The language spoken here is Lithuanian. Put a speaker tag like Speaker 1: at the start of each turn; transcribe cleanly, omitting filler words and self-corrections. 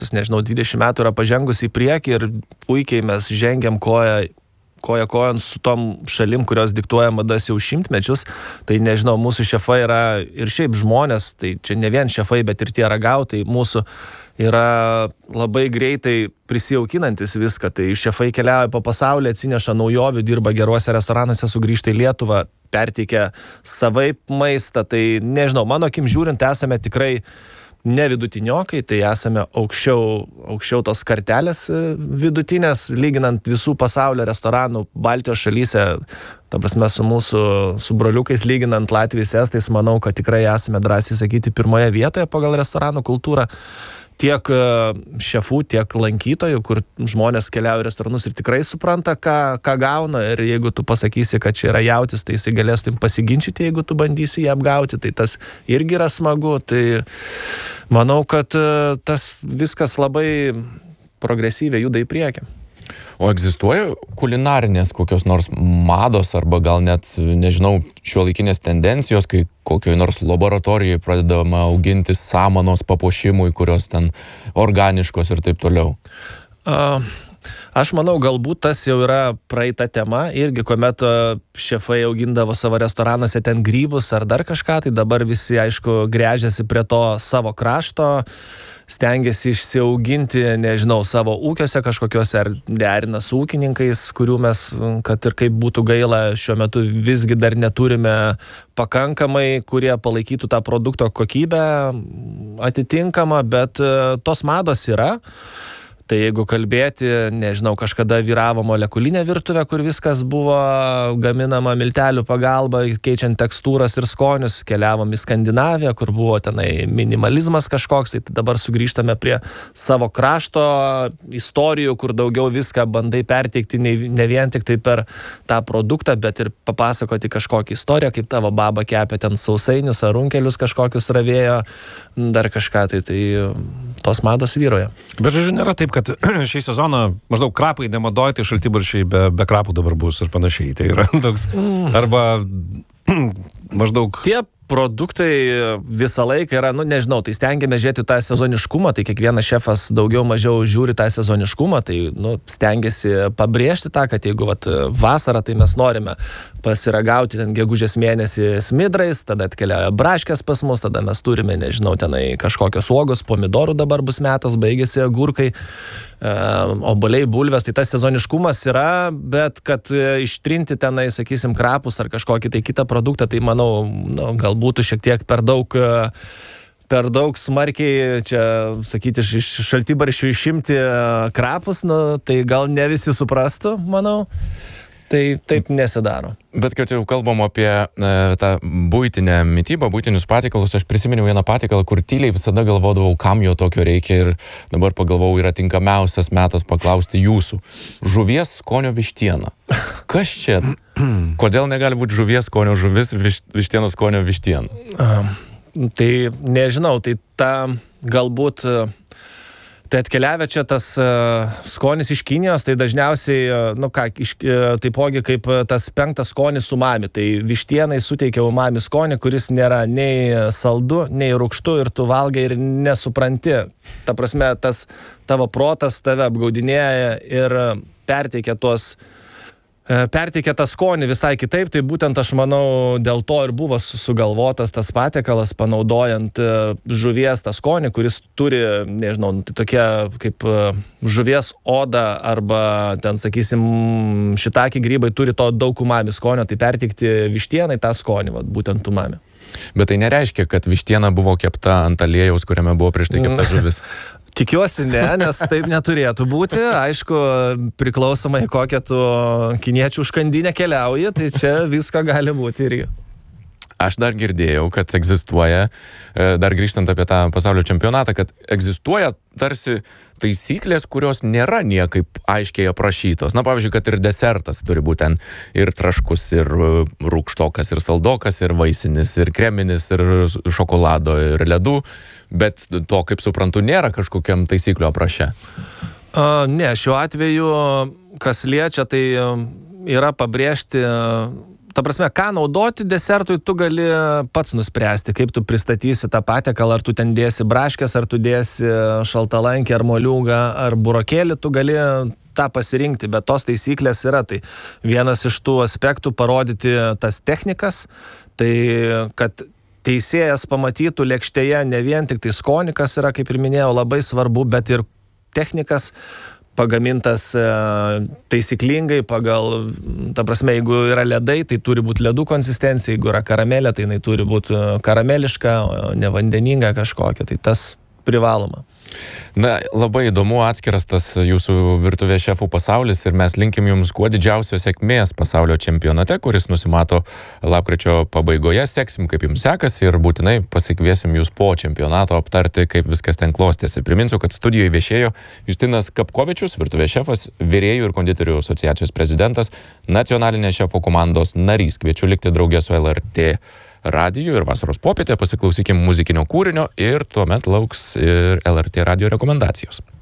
Speaker 1: nežinau, 20 metų yra pažengusi į priekį ir puikiai mes žengiam koja kojon su tom šalim, kurios diktuoja madas jau šimtmečius. Tai nežinau, mūsų šefai yra ir šiaip žmonės, tai čia ne vien šefai, bet ir tie ragautojai mūsų yra labai greitai prisijaukinantis viską. Tai šefai keliauja po pasaulį, atsineša naujovių, dirba geruose restoranuose, sugrįžta į Lietuvą, perteikia savaip maistą. Tai nežinau, mano akim žiūrint, esame tikrai ne vidutiniokai, tai esame aukščiau tos kartelės vidutinės, lyginant visų pasaulio restoranų Baltijos šalyse, ta prasme su broliukais lyginant Latvijais, Estais, manau, kad tikrai esame drąsiai sakyti pirmoje vietoje pagal restoranų kultūrą. Tiek šefų, tiek lankytojų, kur žmonės keliauja į restoranus ir tikrai supranta, ką gauna. Ir jeigu tu pasakysi, kad čia yra jautis, tai jisai galės tu pasiginčyti, jeigu tu bandysi jį apgauti. Tai tas irgi yra smagu. Tai manau, kad tas viskas labai progresyviai juda į priekį.
Speaker 2: O egzistuoja kulinarinės kokios nors mados arba gal net, nežinau, šiuolaikinės tendencijos, kai kokioj nors laboratorijoje pradedama auginti samanos papuošimui, kurios ten organiškos ir taip toliau?
Speaker 1: Aš manau, galbūt tas jau yra praeita tema, irgi kuomet šefai augindavo savo restoranuose ten grybus ar dar kažką, tai dabar visi, aišku, gręžiasi prie to savo krašto, stengiasi išsiauginti, nežinau, savo ūkiuose kažkokiuose ar derina su ūkininkais, kurių mes, kad ir kaip būtų gaila, šiuo metu visgi dar neturime pakankamai, kurie palaikytų tą produkto kokybę atitinkamą, bet tos mados yra. Tai jeigu kalbėti, nežinau, kažkada vyravo molekulinė virtuvė, kur viskas buvo gaminama miltelių pagalba, keičiant tekstūras ir skonius, keliavom į Skandinaviją, kur buvo tenai minimalizmas kažkoks, tai dabar sugrįžtame prie savo krašto istorijų, kur daugiau viską bandai perteikti ne vien tik tai per tą produktą, bet ir papasakoti kažkokią istoriją, kaip tavo baba kepė ten sausainius ar runkelius kažkokius ravėjo, dar kažką, tai tos mados vyroja.
Speaker 3: Bet žodžiu, nėra taip, kad šį sezoną maždaug krapai nemadoj, tai šaltibarščiai be krapų dabar bus ir panašiai. Tai yra toks, arba maždaug...
Speaker 1: Tie produktai visą laiką yra, nežinau, tai stengiame žiūrėti tą sezoniškumą, tai kiekvienas šefas daugiau mažiau žiūri tą sezoniškumą, tai stengiasi pabrėžti tą, kad jeigu vasarą, tai mes norime pasiragauti ten gegužės mėnesį smidrais, tada atkeliauja braškės pas mus, tada mes turime, nežinau, tenai kažkokios uogos, pomidorų dabar bus metas, baigėsi agurkai, obuoliai, bulvės, tai tas sezoniškumas yra, bet kad ištrinti tenai, sakysim, krapus ar kažkokį tai kitą produktą, tai manau, gal būtų šiek tiek per daug smarkiai, čia, sakyti, iš šaltibarščių išimti krapus, tai gal ne visi suprastų, manau. Tai taip nesidaro.
Speaker 2: Bet kad jau kalbam apie tą buitinę mitybą, buitinius patiekalus, aš prisiminiau vieną patiekalą, kur tyliai visada galvodavau, kam jo tokio reikia, ir dabar pagalvojau, yra tinkamiausias metas paklausti jūsų. Žuvies skonio vištiena. Kas čia? Kodėl negali būti žuvies skonio žuvis ir vištienos skonio vištiena?
Speaker 1: Tai nežinau, tai ta galbūt... Tai atkeliavę čia tas skonis iš Kinijos, tai dažniausiai, taipogi kaip tas penktas skonis umami. Tai vištienai suteikia umami skonį, kuris nėra nei saldu, nei rūgštu ir tu valgai ir nesupranti. Ta prasme, tas tavo protas tave apgaudinėja ir perteikia tą skonį visai kitaip, tai būtent aš manau dėl to ir buvo sugalvotas tas patiekalas, panaudojant žuvies tą skonį, kuris turi, nežinau, tai tokia kaip žuvies oda arba ten, sakysim, šitaki grybai turi to daug umami skonio, tai perteikti vištienai tą skonį, būtent umami.
Speaker 2: Bet tai nereiškia, kad vištiena buvo kepta ant aliejaus, kuriame buvo prieš tai kepta žuvis.
Speaker 1: Tikiuosi ne, nes taip neturėtų būti. Aišku, priklausomai kokią tu kiniečių užkandinę keliauji, tai čia visko gali būti irgi.
Speaker 2: Aš dar girdėjau, kad egzistuoja, dar grįžtant apie tą pasaulio čempionatą, kad egzistuoja tarsi taisyklės, kurios nėra niekaip aiškiai aprašytos. Na, pavyzdžiui, kad ir desertas turi būti ten ir traškus, ir rūgštokas, ir saldokas, ir vaisinis, ir kreminis, ir šokolado, ir ledų, bet to, kaip suprantu, nėra kažkokiam taisyklių apraše.
Speaker 1: Ne, šiuo atveju, kas liečia, tai yra pabrėžti ta prasme, ką naudoti desertui, tu gali pats nuspręsti, kaip tu pristatysi tą patiekalą, ar tu ten dėsi braškės, ar tu dėsi šaltalankį, ar moliūgą, ar burokėlį, tu gali tą pasirinkti, bet tos taisyklės yra. Tai vienas iš tų aspektų parodyti tas technikas, tai kad teisėjas pamatytų lėkštėje ne vien tik tai skonikas yra, kaip ir minėjau, labai svarbu, bet ir technikas pagamintas taisyklingai pagal, ta prasme, jeigu yra ledai, tai turi būti ledų konsistencija, jeigu yra karamelė, tai jinai turi būti karameliška, o ne vandeninga kažkokia, tai tas privaloma.
Speaker 2: Na, labai įdomu atskiras tas jūsų virtuvės šefų pasaulis ir mes linkim jums kuo didžiausios sėkmės pasaulio čempionate, kuris nusimato lapkričio pabaigoje. Seksim, kaip jums sekasi ir būtinai pasikviesim jūs po čempionato aptarti, kaip viskas ten klostėsi. Priminsiu, kad studijoje viešėjo Justinas Kapkovičius, virtuvės šefas, virėjų ir konditerių asociacijos prezidentas, nacionalinės šefo komandos narys. Kviečiu likti draugė su LRT radiju ir vasaros popietę pasiklausykim muzikinio kūrinio ir tuomet lauks ir LRT radijo rekomendacijos.